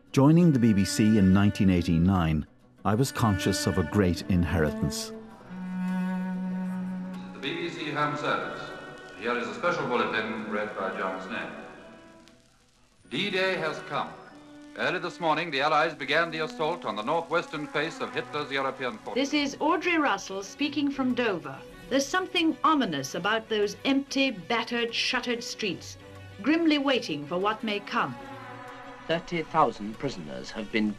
Joining the BBC in 1989, I was conscious of a great inheritance. The BBC Home Service. Here is a special bulletin read by John Snell. D-Day has come. Early this morning, the Allies began the assault on the northwestern face of Hitler's European forces. This is Audrey Russell speaking from Dover. There's something ominous about those empty, battered, shuttered streets, grimly waiting for what may come. 30,000 prisoners have been